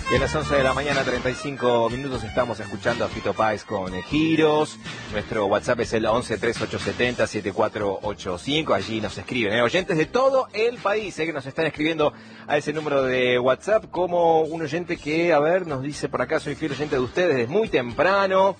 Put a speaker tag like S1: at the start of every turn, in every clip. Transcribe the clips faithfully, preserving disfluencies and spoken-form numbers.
S1: Y a las once de la mañana, treinta y cinco minutos, estamos escuchando a Fito Páez con Giros. Nuestro WhatsApp es el once, treinta y ocho setenta, setenta y cuatro ochenta y cinco. Allí nos escriben, ¿eh? Oyentes de todo el país, ¿eh? Que nos están escribiendo a ese número de WhatsApp, como un oyente que, a ver, nos dice por acá: soy fiel oyente de ustedes desde muy temprano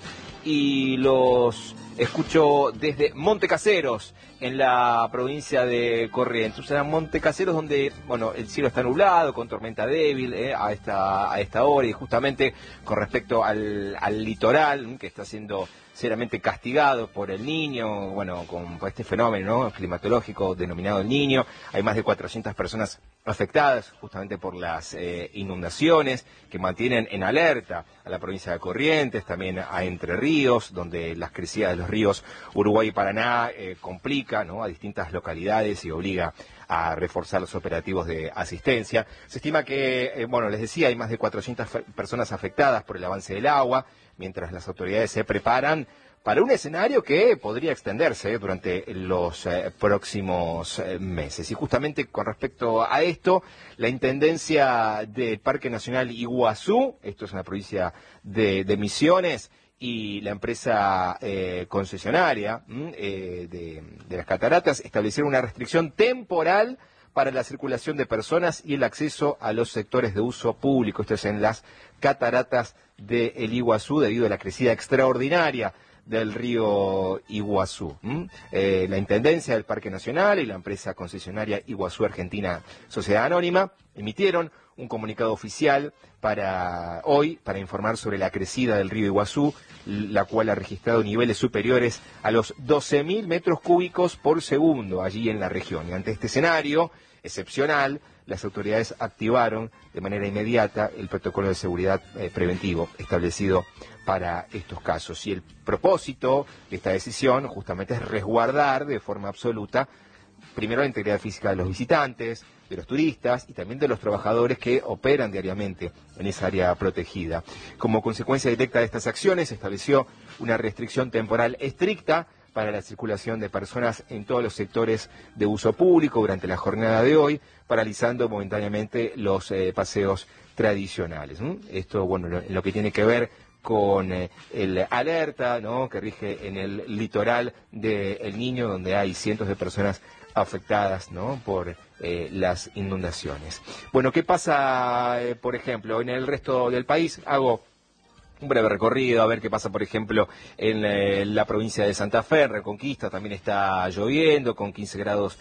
S1: y los escucho desde Montecaseros, en la provincia de Corrientes. O sea, Montecaseros, donde, bueno, el cielo está nublado, con tormenta débil eh, a esta a esta hora, y justamente con respecto al, al litoral, que está siendo seriamente castigado por el Niño, bueno, con por este fenómeno, ¿no?, climatológico denominado el Niño. Hay más de cuatrocientas personas afectadas justamente por las eh, inundaciones, que mantienen en alerta a la provincia de Corrientes, también a Entre Ríos, donde las crecidas de los ríos Uruguay y Paraná eh, complica, ¿no?, a distintas localidades y obliga a reforzar los operativos de asistencia. Se estima que, eh, bueno, les decía, hay más de cuatrocientas personas afectadas por el avance del agua, mientras las autoridades se preparan para un escenario que podría extenderse durante los eh, próximos eh, meses. Y justamente con respecto a esto, la Intendencia del Parque Nacional Iguazú, esto es una provincia de, de Misiones, y la empresa eh, concesionaria eh, de, de las cataratas, establecieron una restricción temporal para la circulación de personas y el acceso a los sectores de uso público. Esto es en las cataratas del Iguazú, debido a la crecida extraordinaria del río Iguazú. ¿Mm? Eh, la Intendencia del Parque Nacional y la empresa concesionaria Iguazú Argentina Sociedad Anónima emitieron un comunicado oficial para hoy para informar sobre la crecida del río Iguazú, la cual ha registrado niveles superiores a los doce mil metros cúbicos por segundo allí en la región. Y ante este escenario excepcional, las autoridades activaron de manera inmediata el protocolo de seguridad eh, preventivo establecido para estos casos. Y el propósito de esta decisión justamente es resguardar de forma absoluta, primero, la integridad física de los visitantes, de los turistas y también de los trabajadores que operan diariamente en esa área protegida. Como consecuencia directa de estas acciones, se estableció una restricción temporal estricta para la circulación de personas en todos los sectores de uso público durante la jornada de hoy, paralizando momentáneamente los eh, paseos tradicionales. ¿Mm? Esto, bueno, lo, lo que tiene que ver con eh, el alerta, ¿no?, que rige en el litoral de El Niño, donde hay cientos de personas afectadas, ¿no?, por eh, las inundaciones. Bueno, ¿qué pasa, eh, por ejemplo, en el resto del país? Hago un breve recorrido, a ver qué pasa, por ejemplo, en eh, la provincia de Santa Fe. En Reconquista también está lloviendo, con quince grados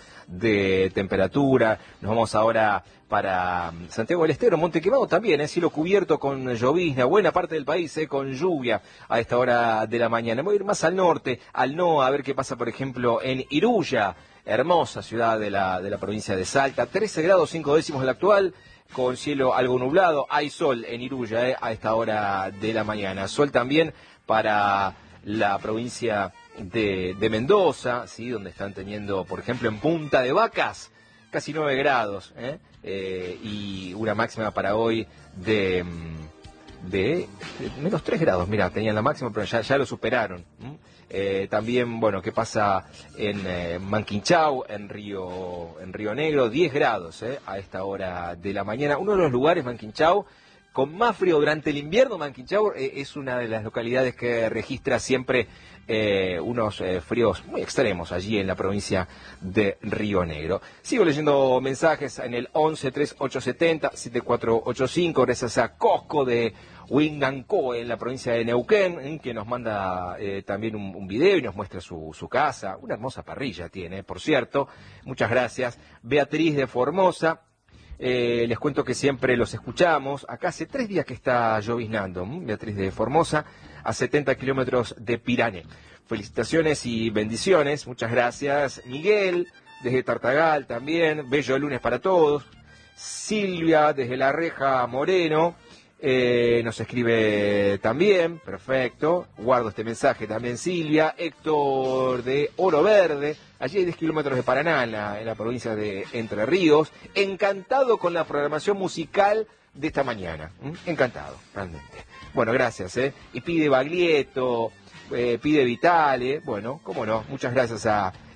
S1: de temperatura. Nos vamos ahora para Santiago del Estero, Monte Quemado también, ¿eh? Cielo cubierto con llovizna, buena parte del país, ¿eh?, con lluvia a esta hora de la mañana. Voy a ir más al norte, al N O A, a ver qué pasa, por ejemplo, en Iruya, hermosa ciudad de la, de la provincia de Salta, trece grados cinco décimos el actual, con cielo algo nublado. Hay sol en Iruya eh, a esta hora de la mañana. Sol también para la provincia de, de Mendoza, ¿sí?, donde están teniendo, por ejemplo, en Punta de Vacas, casi nueve grados, ¿eh? Eh, y una máxima para hoy de, de, de menos tres grados. Mira, tenían la máxima, pero ya, ya lo superaron. ¿Mm? Eh, también, bueno, ¿qué pasa en eh, Manquinchau, en Río, en Río Negro? diez grados eh, a esta hora de la mañana. Uno de los lugares, Manquinchau, con más frío durante el invierno. Manquinchau eh, es una de las localidades que registra siempre eh, unos eh, fríos muy extremos allí en la provincia de Río Negro. Sigo leyendo mensajes en el once, treinta y ocho setenta, setenta y cuatro ochenta y cinco, gracias a Cosco de Huinganco, en la provincia de Neuquén, que nos manda eh, también un, un video y nos muestra su, su casa. Una hermosa parrilla tiene, por cierto. Muchas gracias. Beatriz de Formosa. Eh, les cuento que siempre los escuchamos. Acá hace tres días que está lloviznando. ¿m? Beatriz de Formosa, a setenta kilómetros de Pirané. Felicitaciones y bendiciones. Muchas gracias. Miguel, desde Tartagal también. Bello lunes para todos. Silvia, desde La Reja Moreno. Eh, nos escribe también, perfecto, guardo este mensaje también Silvia. Héctor de Oro Verde, allí hay diez kilómetros de Paraná, en la, en la provincia de Entre Ríos. Encantado con la programación musical de esta mañana, ¿Mm? encantado, realmente. Bueno, gracias, ¿eh? Y pide Baglietto, eh, pide Vitale, bueno, cómo no, muchas gracias a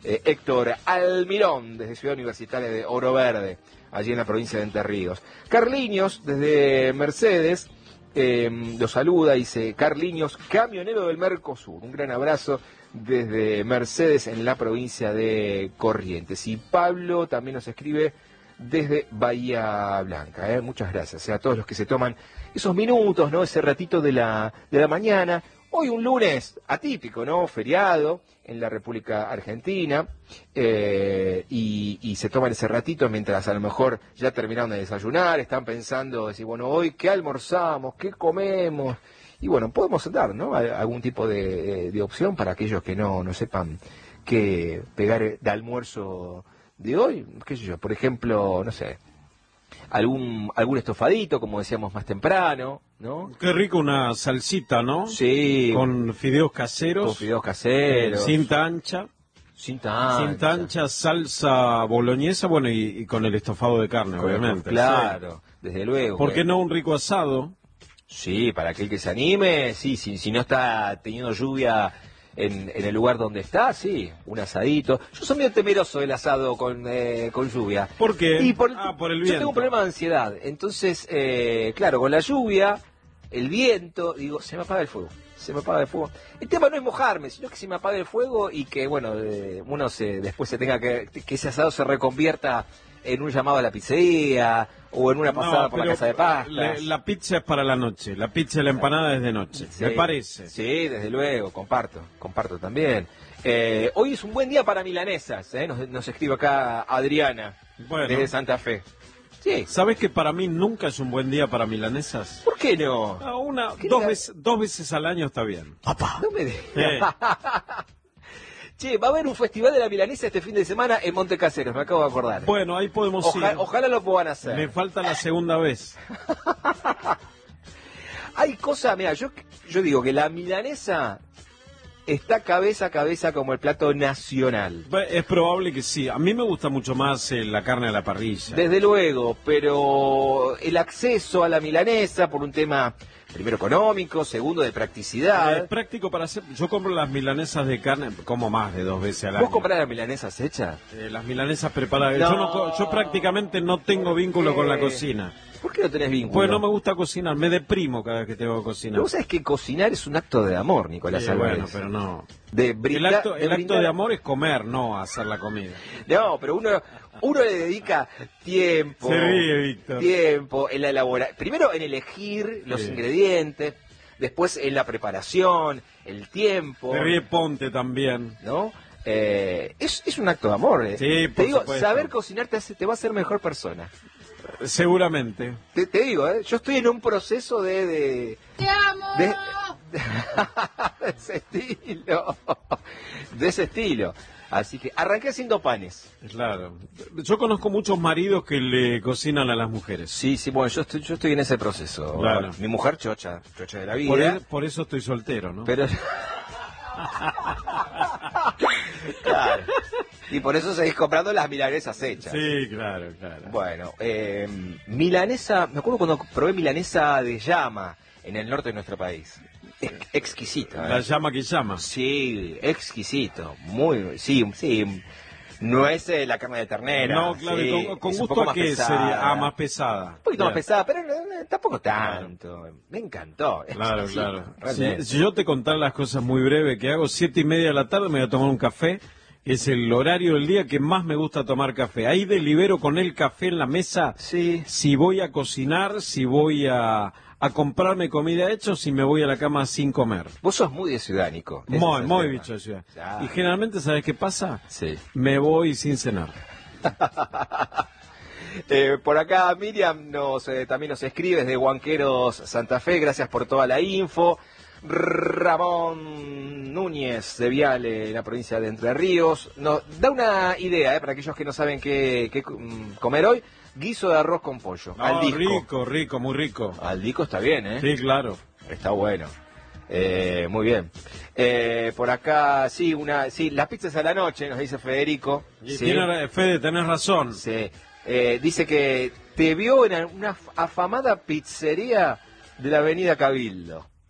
S1: eh, Héctor Almirón, desde Ciudad Universitaria de Oro Verde, allí en la provincia de Entre Ríos. Carliños, desde Mercedes, eh, lo saluda, dice Carliños, camionero del Mercosur. Un gran abrazo desde Mercedes, en la provincia de Corrientes. Y Pablo también nos escribe desde Bahía Blanca. ¿eh? Muchas gracias ¿eh? a todos los que se toman esos minutos, ¿no? Ese ratito de la, de la mañana. Hoy un lunes atípico, ¿no? Feriado en la República Argentina, eh, y, y se toman ese ratito mientras a lo mejor ya terminaron de desayunar, están pensando, decir, bueno, hoy qué almorzamos, qué comemos, y bueno, podemos dar, ¿no? Algún tipo de, de opción para aquellos que no, no sepan qué pegar de almuerzo de hoy, qué sé yo, por ejemplo, no sé, algún algún estofadito, como decíamos más temprano, ¿no?
S2: Qué rico una salsita, ¿no?
S1: Sí.
S2: Con fideos caseros.
S1: Con fideos caseros.
S2: Eh, cinta ancha.
S1: Cinta ancha.
S2: Cinta ancha, salsa boloñesa, bueno, y, y con el estofado de carne,
S1: con
S2: obviamente.
S1: El, claro, sí. Desde luego.
S2: ¿Por qué no un rico asado?
S1: Sí, para aquel que se anime, sí, si, si no está teniendo lluvia en, en el lugar donde está, sí, un asadito. Yo soy medio temeroso del asado con, eh, con lluvia.
S2: ¿Por qué?
S1: Y por,
S2: ah, por el
S1: yo
S2: viento.
S1: tengo un problema de ansiedad, entonces, eh, claro, con la lluvia, el viento, digo, se me apaga el fuego, se me apaga el fuego. El tema no es mojarme, sino que se me apaga el fuego y que, bueno, eh, uno se después se tenga que, que ese asado se reconvierta en un llamado a la pizzería o en una pasada
S2: no,
S1: por la casa de pastas.
S2: La, la pizza es para la noche, la pizza y la empanada es de noche,
S1: sí,
S2: me parece.
S1: Sí, desde luego, comparto, comparto también. Eh, hoy es un buen día para milanesas, ¿eh? nos, nos escribe acá Adriana,
S2: bueno,
S1: desde Santa Fe. Sí.
S2: ¿Sabes que para mí nunca es un buen día para milanesas?
S1: ¿Por qué no?
S2: Ah, una, dos veces, dos veces al año está bien.
S1: Papá, no me digas.
S2: Eh.
S1: Che, va a haber un festival de la milanesa este fin de semana en Monte Caseros, me acabo de acordar.
S2: Bueno, ahí podemos
S1: Oja,
S2: ir.
S1: Ojalá lo puedan hacer.
S2: Me falta la segunda vez.
S1: Hay cosas, mira, yo, yo digo que la milanesa está cabeza a cabeza como el plato nacional.
S2: Es probable que sí. A mí me gusta mucho más eh, la carne a la parrilla.
S1: Desde luego, pero el acceso a la milanesa por un tema, primero económico, segundo de practicidad.
S2: Es práctico para hacer. Yo compro las milanesas de carne, como más de dos veces al año.
S1: ¿Vos comprás las milanesas hechas?
S2: Eh, las milanesas preparadas.
S1: No.
S2: Yo, no, yo prácticamente no tengo vínculo
S1: Eh,
S2: con la cocina.
S1: ¿Por qué no tenés vínculo?
S2: Pues no me gusta cocinar, me deprimo cada vez que tengo que cocinar.
S1: Vos sabés que cocinar es un acto de amor, Nicolás
S2: Sí,
S1: Álvarez.
S2: bueno, pero no.
S1: De brinda,
S2: el acto,
S1: de
S2: el acto
S1: brindar...
S2: de amor es comer, no hacer la comida.
S1: No, pero uno, uno le dedica tiempo.
S2: Se ríe, Víctor.
S1: Tiempo en la elaboración. Primero en elegir los
S2: Sí.
S1: ingredientes, después en la preparación, el tiempo.
S2: Se ríe Ponte también.
S1: ¿No? Eh, es, es un acto de amor. Eh.
S2: Sí, por
S1: te digo,
S2: supuesto.
S1: saber cocinar te, hace, te va a hacer mejor persona.
S2: Seguramente.
S1: Te, te digo, ¿eh? Yo estoy en un proceso de... de
S3: ¡Te amo!
S1: De, de ese estilo. De ese estilo. Así que arranqué haciendo panes.
S2: Claro. Yo conozco muchos maridos que le cocinan a las mujeres.
S1: Sí, sí, bueno, yo estoy, yo estoy en ese proceso.
S2: Claro.
S1: Mi mujer chocha, chocha de la vida.
S2: Por, el- por eso estoy soltero, ¿no?
S1: Pero... Claro. Y por eso seguís comprando las milanesas hechas.
S2: Sí, claro, claro.
S1: Bueno, eh, milanesa, me acuerdo cuando probé milanesa de llama en el norte de nuestro país. Ex- exquisita.
S2: La
S1: ¿eh?
S2: llama que llama.
S1: Sí, exquisito. Muy, sí, sí. No es eh, la carne de ternera.
S2: No, claro,
S1: sí,
S2: y con, con
S1: es un
S2: gusto
S1: poco
S2: a
S1: más
S2: qué
S1: pesada.
S2: sería. Ah, más pesada.
S1: Un poquito más
S2: Bien.
S1: pesada, pero eh, tampoco tanto. Me encantó.
S2: Claro,
S1: exquisito,
S2: claro.
S1: realmente.
S2: Si, si yo te contara las cosas muy breves que hago, siete y media de la tarde me voy a tomar un café. Es el horario del día que más me gusta tomar café. Ahí delibero con el café en la mesa
S1: Sí.
S2: si voy a cocinar, si voy a, a comprarme comida hecha o si me voy a la cama sin comer.
S1: Vos sos muy de ciudad, Nico. Ese
S2: Muy,
S1: es el
S2: muy
S1: tema.
S2: bicho de ciudad.
S1: Ya.
S2: Y generalmente, ¿sabes qué pasa?
S1: Sí.
S2: Me voy sin cenar.
S1: Eh, por acá Miriam nos eh, también nos escribe desde Huanqueros, Santa Fe. Gracias por toda la info. Ramón Núñez de Viale, en la provincia de Entre Ríos, nos da una idea eh, para aquellos que no saben qué, qué mm, comer hoy. Guiso de arroz con pollo.
S2: No,
S1: al disco.
S2: rico, rico, muy rico.
S1: Al disco está bien, ¿eh?
S2: Sí, claro.
S1: Está bueno. Eh, muy bien. Eh, por acá, sí, una, sí, las pizzas a la noche, nos dice Federico.
S2: Y
S1: Sí.
S2: tiene, Fede, tenés razón.
S1: Sí. Eh, dice que te vio en una afamada pizzería de la avenida Cabildo.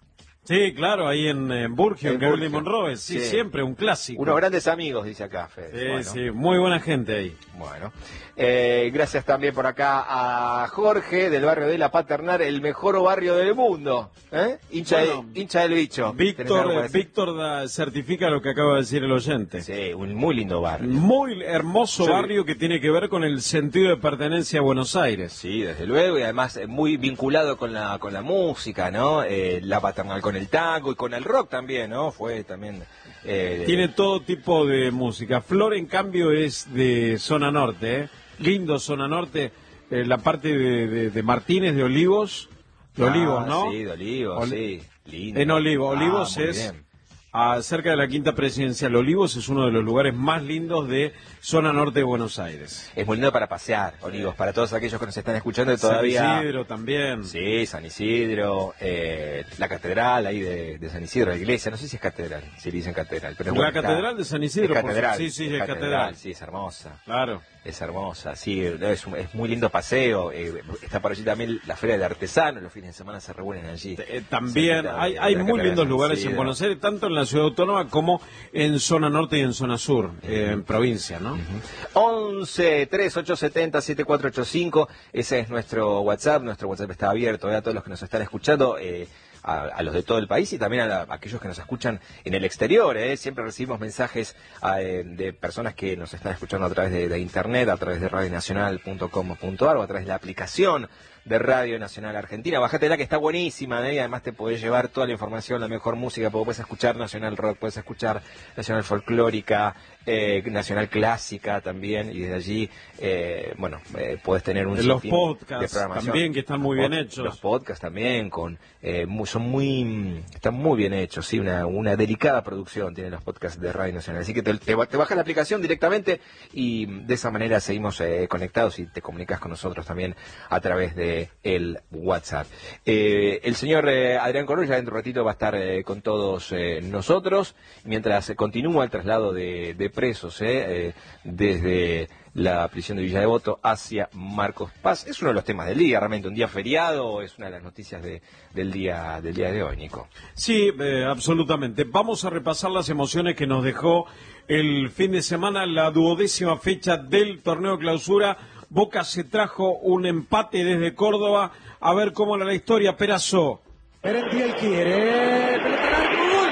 S2: Sí, claro, ahí en, en Burgio, en, en Gabriel Monroe, sí, sí, siempre, un clásico.
S1: Unos grandes amigos, dice acá, Fede.
S2: Sí,
S1: bueno.
S2: sí, muy buena gente ahí.
S1: Bueno, eh, gracias también por acá a Jorge del barrio de La Paternal, el mejor barrio del mundo, ¿eh? Hincha, bueno, de, hincha del bicho.
S2: Víctor, Víctor da, certifica lo que acaba de decir el oyente.
S1: Sí, un muy lindo barrio.
S2: Muy hermoso Yo, barrio que tiene que ver con el sentido de pertenencia a Buenos Aires.
S1: Sí, desde luego, y además muy vinculado con la con la música, ¿no? Eh, La Paternal con el tango y con el rock también, ¿no? Fue también... Eh,
S2: Tiene todo tipo de música. Flor, en cambio, es de zona norte, ¿eh? Lindo zona norte, eh, la parte de, de, de Martínez, de Olivos, de
S1: ah,
S2: Olivos, ¿no?
S1: Sí, de Olivos, Ol sí. Lindo.
S2: En Olivos, Olivos
S1: ah,
S2: es... A, cerca de la Quinta Presidencial. Olivos es uno de los lugares más lindos de zona norte de Buenos Aires.
S1: Es muy lindo para pasear, Olivos, para todos aquellos que nos están escuchando todavía.
S2: San Isidro también.
S1: Sí, San Isidro, eh, la catedral ahí de, de San Isidro, la iglesia, no sé si es catedral, si le dicen catedral. Pero
S2: la
S1: bueno,
S2: catedral
S1: está,
S2: de San Isidro,
S1: es catedral,
S2: sí, sí,
S1: es,
S2: es
S1: catedral,
S2: catedral.
S1: Sí, es hermosa.
S2: Claro.
S1: Es hermosa, sí, es, un, es muy lindo paseo. Eh, está por allí también la Feria de Artesanos, los fines de semana se reúnen allí.
S2: Eh, también hay, hay muy lindos lugares en Buenos Aires, tanto en la ciudad autónoma como en zona norte y en zona sur, eh, en provincia, ¿no?
S1: Uh-huh. once, treinta y ocho setenta, setenta y cuatro ochenta y cinco, ese es nuestro WhatsApp, nuestro WhatsApp está abierto, ¿eh? A todos los que nos están escuchando. Eh, A, a los de todo el país y también a, la, a aquellos que nos escuchan en el exterior. ¿eh? Siempre recibimos mensajes a, eh, de personas que nos están escuchando a través de, de internet, a través de radio nacional punto com punto ar o a través de la aplicación de Radio Nacional Argentina. Bájatela, que está buenísima, ¿eh? Y además te podés llevar toda la información, la mejor música, porque puedes escuchar Nacional Rock, puedes escuchar Nacional Folclórica, eh, Nacional Clásica también, y desde allí, eh, bueno, eh, puedes tener un
S2: los podcasts también, que están muy bien hechos.
S1: Los podcasts también, con eh, muy, son muy, están muy bien hechos, sí, una, una delicada producción tienen los podcasts de Radio Nacional. Así que te, te, te bajas la aplicación directamente y de esa manera seguimos eh, conectados y te comunicas con nosotros también a través de el WhatsApp. Eh, el señor eh, Adrián Correa ya dentro de un ratito va a estar eh, con todos eh, nosotros, mientras eh, continúa el traslado de, de presos eh, eh, desde la prisión de Villa Devoto hacia Marcos Paz. Es uno de los temas del día, realmente un día feriado, es una de las noticias de, del día del día de hoy, Nico.
S2: Sí, eh, absolutamente. Vamos a repasar las emociones que nos dejó el fin de semana, la duodécima fecha del torneo clausura. Boca se trajo un empate desde Córdoba. A ver cómo era la historia. Perazo.
S3: Merentiel quiere. Pelota al gol.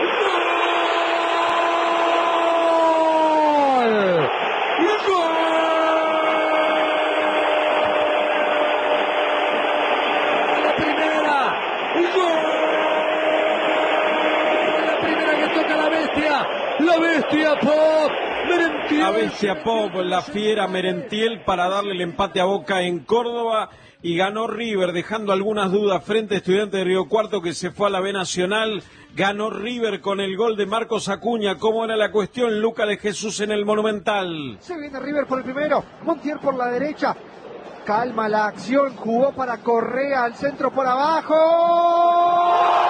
S3: ¡Gol! ¡Gol! La primera. ¡Gol! La primera que toca la bestia. La bestia Pop. Merentiel.
S2: La bestia Pop, la fiera Merentiel, para darle el empate a Boca en Córdoba, y ganó River, dejando algunas dudas frente a Estudiantes de Río Cuarto, que se fue a la B Nacional. Ganó River con el gol de Marcos Acuña. ¿Cómo era la cuestión, Luca de Jesús, en el Monumental?
S3: Se viene River por el primero, Montiel por la derecha. Calma la acción, jugó para Correa al centro por abajo.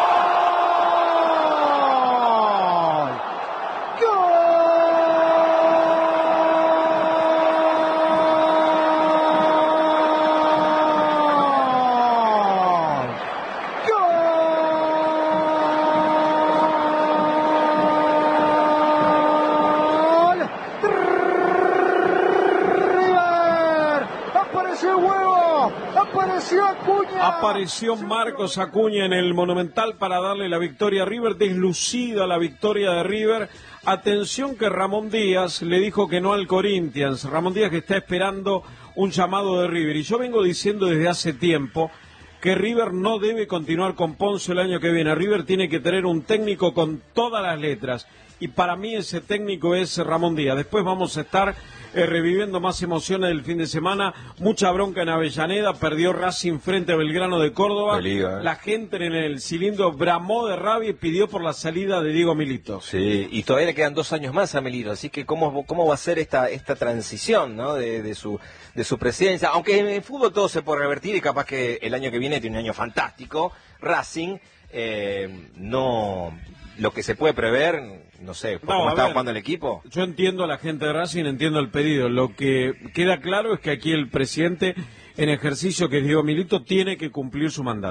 S2: Apareció Marcos Acuña en el Monumental para darle la victoria a River, deslucida la victoria de River. Atención que Ramón Díaz le dijo que no al Corinthians. Ramón Díaz, que está esperando un llamado de River. Y yo vengo diciendo desde hace tiempo que River no debe continuar con Ponce el año que viene. River tiene que tener un técnico con todas las letras. Y para mí ese técnico es Ramón Díaz. Después vamos a estar eh, reviviendo más emociones del fin de semana. Mucha bronca en Avellaneda. Perdió Racing frente a Belgrano de Córdoba.
S1: Liga, ¿eh?
S2: La gente en el cilindro bramó de rabia y pidió por la salida de Diego Milito.
S1: Sí, y todavía le quedan dos años más a Milito. Así que cómo, cómo va a ser esta, esta transición, ¿no? de, de su... de su presidencia, aunque en el fútbol todo se puede revertir y capaz que el año que viene tiene un año fantástico. Racing, eh, no, lo que se puede prever, no sé, por
S2: no,
S1: cómo estaba
S2: ver,
S1: jugando el equipo.
S2: Yo entiendo a la gente de Racing, entiendo el pedido. Lo que queda claro es que aquí el presidente en ejercicio, que es Diego Milito, tiene que cumplir su mandato.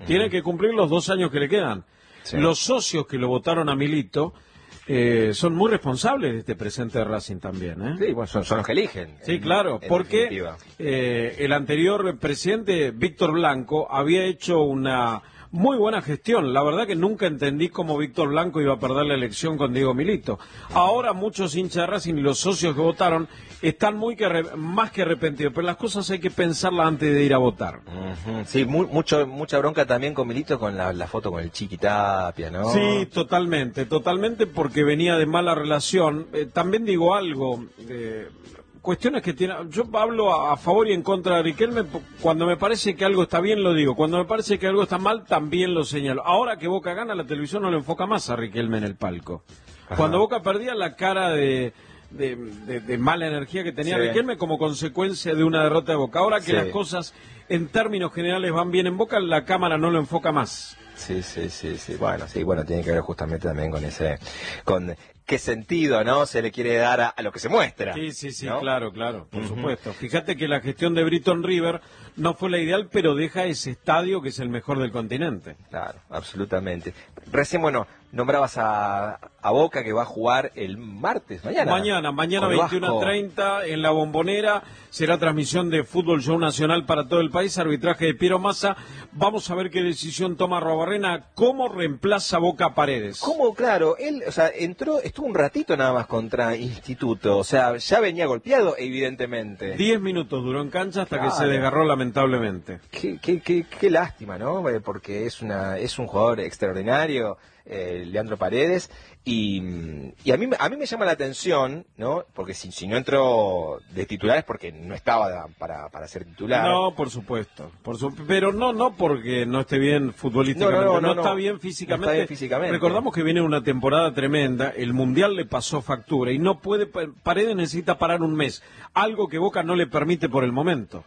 S2: Uh-huh. Tiene que cumplir los dos años que le quedan. Sí. Los socios que lo votaron a Milito eh, son muy responsables de este presente de Racing también. ¿eh?
S1: Sí, bueno, son, son los que eligen.
S2: Sí,
S1: en,
S2: claro,
S1: en
S2: porque eh, el anterior presidente, Víctor Blanco, había hecho una muy buena gestión. La verdad que nunca entendí cómo Víctor Blanco iba a perder la elección con Diego Milito. Ahora muchos hinchas de Racing y los socios que votaron están muy que re, más que arrepentidos, pero las cosas hay que pensarlas antes de ir a votar.
S1: Uh-huh. Sí, muy, mucho, mucha bronca también con Milito con la, la foto con el Chiqui Tapia, ¿no?
S2: Sí, totalmente, totalmente porque venía de mala relación. Eh, también digo algo, eh, cuestiones que tiene, yo hablo a, a favor y en contra de Riquelme, cuando me parece que algo está bien lo digo, cuando me parece que algo está mal también lo señalo. Ahora que Boca gana, la televisión no lo enfoca más a Riquelme en el palco. Ajá. Cuando Boca perdía, la cara de... De, de, de mala energía que tenía sí. Riquelme como consecuencia de una derrota de Boca. Ahora que sí. las cosas en términos generales van bien en Boca, la cámara no lo enfoca más.
S1: Sí, sí, sí, sí. Bueno, sí, bueno, tiene que ver justamente también con ese, con qué sentido, ¿no? Se le quiere dar a, a lo que se muestra.
S2: Sí, sí, sí,
S1: ¿no?
S2: claro, claro, por uh-huh. supuesto. Fíjate que la gestión de Brito en River no fue la ideal, pero deja ese estadio que es el mejor del continente.
S1: Claro, absolutamente. Recién, bueno, nombrabas a, a Boca que va a jugar el martes, mañana.
S2: Mañana, mañana veintiuno treinta en la Bombonera. Será transmisión de Fútbol Show Nacional para todo el país, arbitraje de Piero Massa. Vamos a ver qué decisión toma Arruabarrena, cómo reemplaza Boca a Paredes.
S1: ¿Cómo? Claro, él, o sea, entró, estuvo un ratito nada más contra Instituto, o sea, ya venía golpeado, evidentemente.
S2: Diez minutos duró en cancha hasta claro. que se desgarró lamentablemente.
S1: Qué, qué, qué, qué lástima, ¿no? Porque es una, es un jugador extraordinario. Eh, Leandro Paredes y, y a mí a mí me llama la atención, ¿no? Porque si, si no entró de titular es porque no estaba para, para ser titular.
S2: No, por supuesto, por su, pero no no porque no esté bien futbolísticamente, no, no, no, no, no está bien físicamente.
S1: No está bien físicamente.
S2: Recordamos que viene una temporada tremenda, el Mundial le pasó factura y no puede, Paredes necesita parar un mes, algo que Boca no le permite por el momento.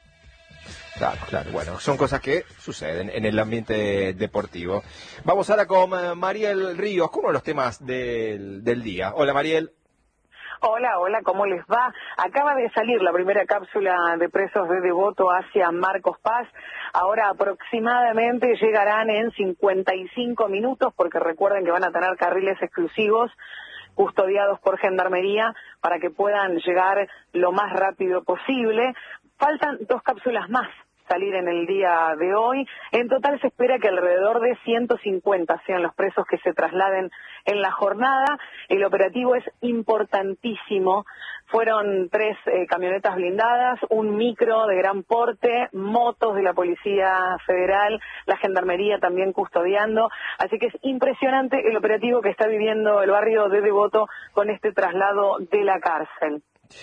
S1: Claro, claro. Bueno, son cosas que suceden en el ambiente deportivo. Vamos ahora con Mariel Ríos, con uno de los temas del, del día. Hola, Mariel.
S4: Hola, hola, ¿cómo les va? Acaba de salir la primera cápsula de presos de Devoto hacia Marcos Paz. Ahora aproximadamente llegarán en cincuenta y cinco minutos, porque recuerden que van a tener carriles exclusivos custodiados por Gendarmería para que puedan llegar lo más rápido posible. Faltan dos cápsulas más salir en el día de hoy. En total se espera que alrededor de ciento cincuenta sean los presos que se trasladen en la jornada. El operativo es importantísimo. Fueron tres eh, camionetas blindadas, un micro de gran porte, motos de la Policía Federal, la Gendarmería también custodiando. Así que es impresionante el operativo que está viviendo el barrio de Devoto con este traslado de la cárcel.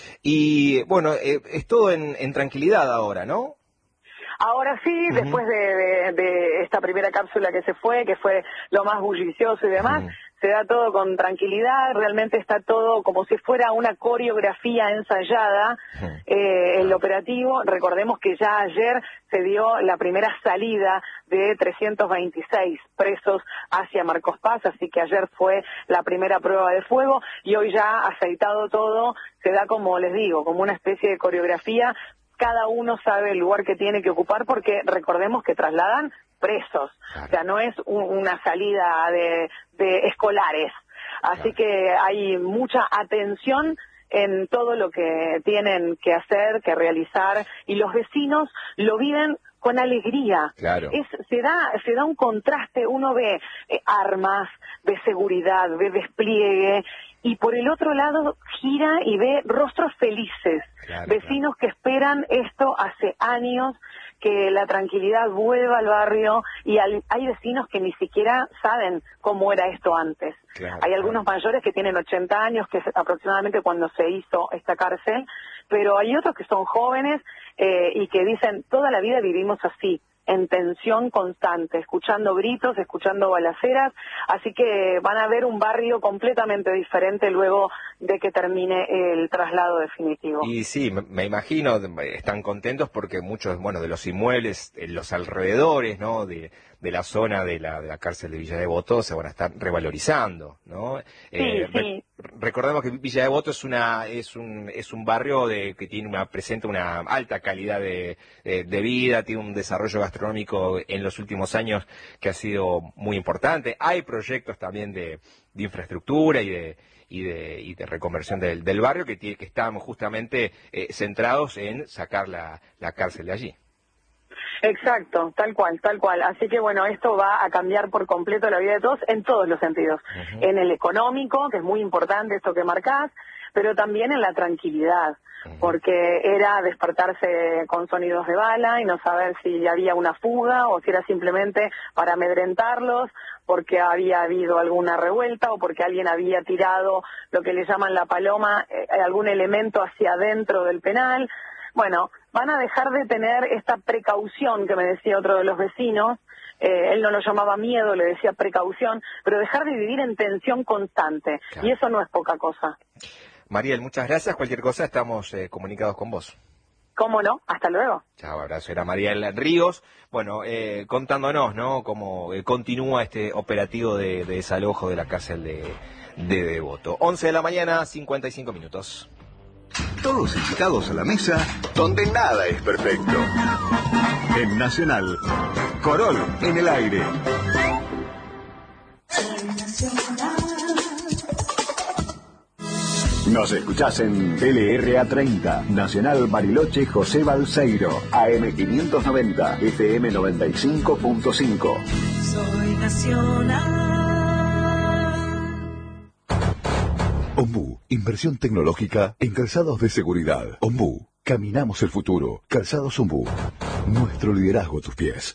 S1: Y bueno, eh, es todo en, en tranquilidad ahora, ¿no?
S4: Ahora sí, uh-huh. después de, de, de esta primera cápsula que se fue, que fue lo más bullicioso y demás, uh-huh. se da todo con tranquilidad, realmente está todo como si fuera una coreografía ensayada, uh-huh. eh, el operativo. Recordemos que ya ayer se dio la primera salida de trescientos veintiséis presos hacia Marcos Paz, así que ayer fue la primera prueba de fuego y hoy ya aceitado todo, se da como les digo, como una especie de coreografía. Cada uno sabe el lugar que tiene que ocupar porque recordemos que trasladan presos, claro. o sea, no es un, una salida de, de escolares, así claro. que hay mucha atención en todo lo que tienen que hacer, que realizar, y los vecinos lo viven con alegría.
S1: Claro.
S4: Es, se da, se da un contraste, uno ve eh, armas, ve seguridad, ve despliegue, y por el otro lado gira y ve rostros felices, claro, vecinos claro. que esperan esto hace años, que la tranquilidad vuelva al barrio, y al, hay vecinos que ni siquiera saben cómo era esto antes. Claro, hay algunos claro. mayores que tienen ochenta años, que es aproximadamente cuando se hizo esta cárcel, pero hay otros que son jóvenes eh, y que dicen, toda la vida vivimos así, en tensión constante, escuchando gritos, escuchando balaceras, así que van a ver un barrio completamente diferente luego de que termine el traslado definitivo.
S1: Y sí, me imagino, están contentos porque muchos, bueno, de los inmuebles, en los alrededores, ¿no?, de, de la zona de la, de la cárcel de Villa Devoto se van a estar revalorizando, ¿no?
S4: Sí, eh, sí.
S1: recordemos que Villa Devoto es una es un es un barrio de que tiene una presenta una alta calidad de, de, de vida, tiene un desarrollo gastronómico en los últimos años que ha sido muy importante. Hay proyectos también de, de infraestructura y de y de, y de reconversión del, del barrio que, tiene, que están justamente eh, centrados en sacar la, la cárcel de allí.
S4: Exacto, tal cual, tal cual. Así que bueno, esto va a cambiar por completo la vida de todos en todos los sentidos. Uh-huh. En el económico, que es muy importante esto que marcás, pero también en la tranquilidad, uh-huh. porque era despertarse con sonidos de bala y no saber si había una fuga o si era simplemente para amedrentarlos, porque había habido alguna revuelta o porque alguien había tirado lo que le llaman la paloma, eh, algún elemento hacia adentro del penal. Bueno, van a dejar de tener esta precaución que me decía otro de los vecinos, eh, él no lo llamaba miedo, le decía precaución, pero dejar de vivir en tensión constante, claro. Y eso no es poca cosa.
S1: Mariel, muchas gracias, cualquier cosa estamos eh, comunicados con vos.
S4: ¿Cómo no? Hasta luego.
S1: Chao, abrazo, era Mariel Ríos, bueno, eh, contándonos, ¿no?, cómo eh, continúa este operativo de, de desalojo de la cárcel de, de Devoto. once de la mañana, cincuenta y cinco minutos.
S5: Todos invitados a la mesa donde nada es perfecto. En Nacional, Corol en el aire. Nos escuchás en L R A treinta, Nacional Bariloche José Balseiro, A M quinientos noventa, F M noventa y cinco punto cinco.
S6: Soy Nacional.
S5: Ombú, inversión tecnológica en calzados de seguridad. Ombú, caminamos el futuro. Calzados Ombú, nuestro liderazgo a tus pies.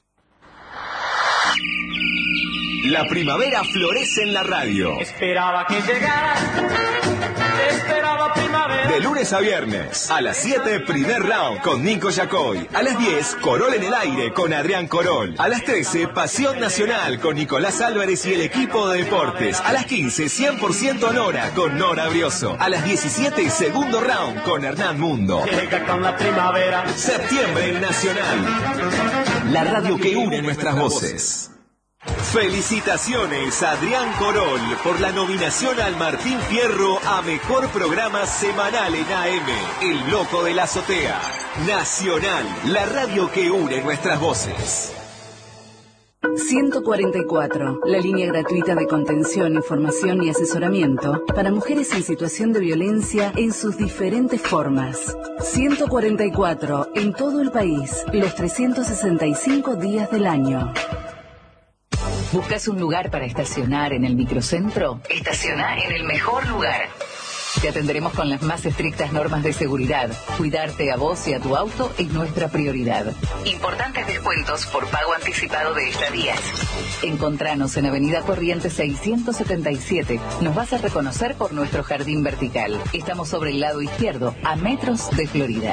S7: La primavera florece en la radio.
S6: Esperaba que llegaras, esperaba primavera.
S7: De lunes a viernes, a las siete, primer round con Nico Yacoy. A las diez, Corol en el aire con Adrián Corol. A las trece, Pasión Nacional con Nicolás Álvarez y el equipo de deportes. A las quince, cien por ciento Nora con Nora Brioso. A las diecisiete, segundo round con Hernán Mundo.
S6: Llega con la primavera.
S7: Septiembre en Nacional. La radio que une nuestras voces. Felicitaciones a Adrián Corol por la nominación al Martín Fierro a Mejor Programa Semanal en A M, El Loco de la Azotea. Nacional, la radio que une nuestras voces.
S8: ciento cuarenta y cuatro, la línea gratuita de contención, información y asesoramiento para mujeres en situación de violencia en sus diferentes formas. ciento cuarenta y cuatro, en todo el país, los trescientos sesenta y cinco días del año.
S9: ¿Buscas un lugar para estacionar en el microcentro? Estaciona en el mejor lugar. Te atenderemos con las más estrictas normas de seguridad. Cuidarte a vos y a tu auto es nuestra prioridad. Importantes descuentos por pago anticipado de estadías. Encontranos en Avenida Corrientes seiscientos setenta y siete. Nos vas a reconocer por nuestro jardín vertical. Estamos sobre el lado izquierdo, a metros de Florida.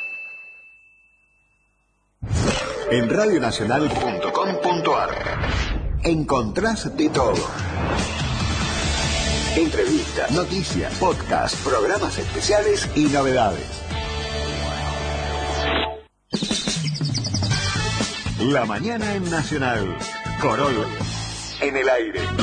S5: En radionacional punto com punto ar encontrás de todo. Entrevistas, noticias, podcast, programas especiales y novedades. La mañana en Nacional. Corol en el aire.